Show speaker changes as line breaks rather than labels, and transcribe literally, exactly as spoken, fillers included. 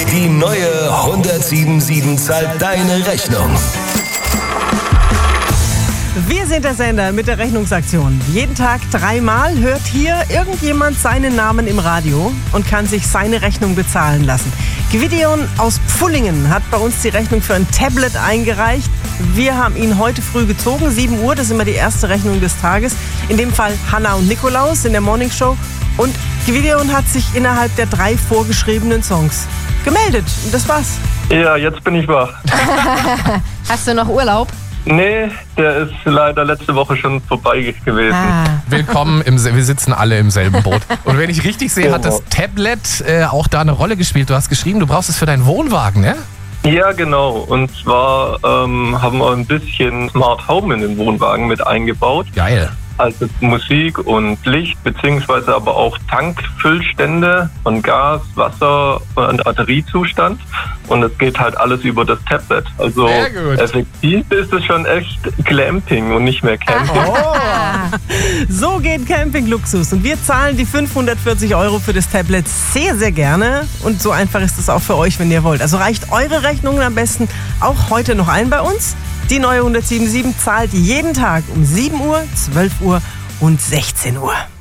Die neue hundertsieben sieben zahlt deine Rechnung.
Wir sind der Sender mit der Rechnungsaktion. Jeden Tag dreimal hört hier irgendjemand seinen Namen im Radio und kann sich seine Rechnung bezahlen lassen. Gwydion aus Pfullingen hat bei uns die Rechnung für ein Tablet eingereicht. Wir haben ihn heute früh gezogen, sieben Uhr, das ist immer die erste Rechnung des Tages. In dem Fall Hanna und Nikolaus in der Morningshow. Und Gwydion hat sich innerhalb der drei vorgeschriebenen Songs gemeldet. Und das war's.
Ja, jetzt bin ich wach.
Hast du noch Urlaub?
Nee, der ist leider letzte Woche schon vorbei gewesen.
Ah.
Willkommen, im, wir sitzen alle im selben Boot. Und wenn ich richtig sehe, hat das Tablet äh, auch da eine Rolle gespielt. Du hast geschrieben, du brauchst es für deinen Wohnwagen, ne?
Ja, genau. Und zwar ähm, haben wir ein bisschen Smart Home in den Wohnwagen mit eingebaut.
Geil.
Also Musik und Licht, beziehungsweise aber auch Tankfüllstände von Gas, Wasser und Batteriezustand. Und es geht halt alles über das Tablet. Also
Sehr gut.
effektiv ist es schon echt Glamping und nicht mehr Camping.
So geht Campingluxus. Und wir zahlen die fünfhundertvierzig Euro für das Tablet sehr, sehr gerne. Und so einfach ist es auch für euch, wenn ihr wollt. Also reicht eure Rechnungen am besten auch heute noch ein bei uns. Die neue hundertsieben sieben zahlt jeden Tag um sieben Uhr, zwölf Uhr und sechzehn Uhr.